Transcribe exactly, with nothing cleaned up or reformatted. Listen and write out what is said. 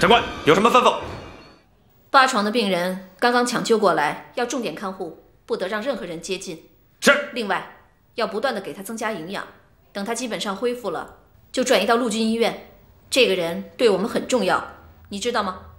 长官有什么吩咐？ 八床的病人刚刚抢救过来，要重点看护，不得让任何人接近。 是。 另外，要不断的给他增加营养，等他基本上恢复了，就转移到陆军医院。这个人对我们很重要，你知道吗？